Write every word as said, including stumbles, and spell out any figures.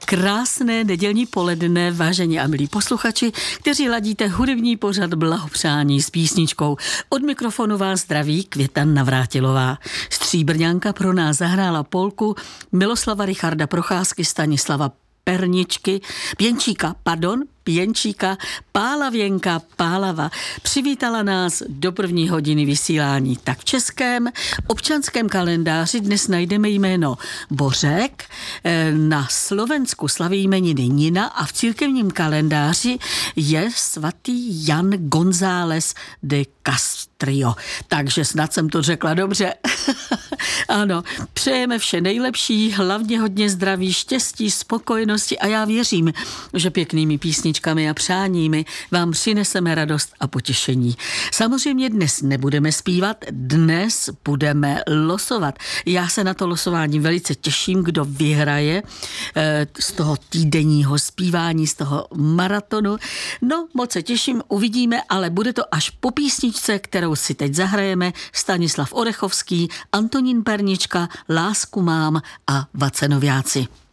Krásné nedělní poledne, vážení a milí posluchači, kteří ladíte hudební pořad Blahopřání s písničkou. Od mikrofonu vás zdraví Květa Navrátilová. Stříbrňanka pro nás zahrála polku Miloslava Richarda Procházky, Stanislava Perničky, Pěnčíka, pardon, Pěnčíka, Pálavěnka, Pálava. Přivítala nás do první hodiny vysílání. Tak v českém občanském kalendáři dnes najdeme jméno Bořek, na Slovensku slaví jmeniny Nina a v církevním kalendáři je svatý Jan González de Castrillo. Takže snad jsem to řekla dobře. Ano, přejeme vše nejlepší, hlavně hodně zdraví, štěstí, spokojenosti a já věřím, že pěknými písničkami a přáními vám přineseme radost a potěšení. Samozřejmě dnes nebudeme zpívat, dnes budeme losovat. Já se na to losování velice těším, kdo vyhraje eh, z toho týdenního zpívání, z toho maratonu. No, moc se těším, uvidíme, ale bude to až po písničce, kterou si teď zahrajeme. Stanislav Orechovský, Antonín Pernička, Lásku mám a Vacenoviáci.